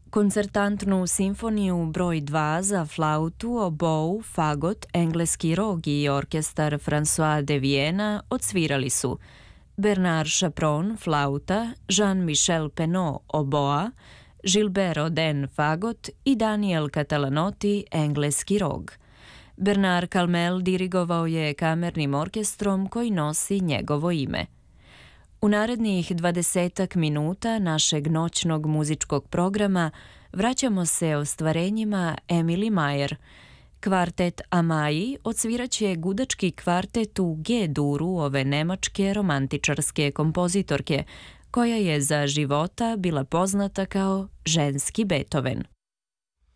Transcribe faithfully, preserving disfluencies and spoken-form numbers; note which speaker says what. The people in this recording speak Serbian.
Speaker 1: Koncertantnu simfoniju broj dva za flautu, obou, fagot, engleski rog i orkestar François de Viena odsvirali su Bernard Chapron, flauta, Jean-Michel Penot, oboa, Gilbert Oden, fagot i Daniel Catalanotti, engleski rog. Bernard Calmel dirigovao je kamernim orkestrom koji nosi njegovo ime. U narednih dvadesetak minuta našeg noćnog muzičkog programa vraćamo se ostvarenjima Emily Mayer. Kvartet Amaji odsviraće gudački kvartet u G-duru ove nemačke romantičarske kompozitorke, koja je za života bila poznata kao ženski Beethoven.